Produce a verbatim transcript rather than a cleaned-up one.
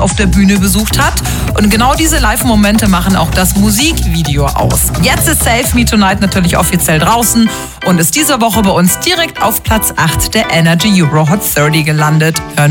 auf der Bühne besucht hat. Und genau diese Live-Momente machen auch das Musikvideo aus. Jetzt ist Save Me Tonight natürlich offiziell draußen und ist diese Woche bei uns direkt auf Platz acht der Energy Euro Hot dreißig gelandet. Hören